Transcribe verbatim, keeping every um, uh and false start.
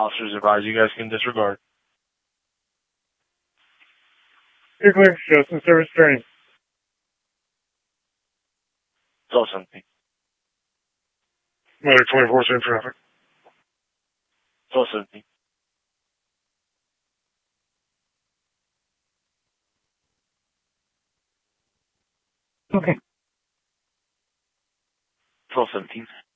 Officers advise you guys can disregard. You're clear. Show some service training. twelve seventeen. Motor twenty-four seven traffic. twelve seventeen. Okay. twelve seventeen.